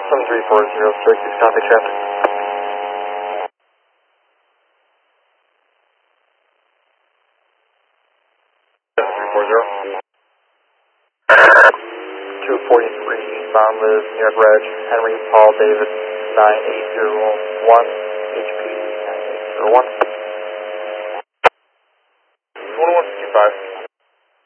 7340, strike 6, copy traffic. 7340. 243 eastbound, live New York Reg, Henry Paul David 9801, HP 9801.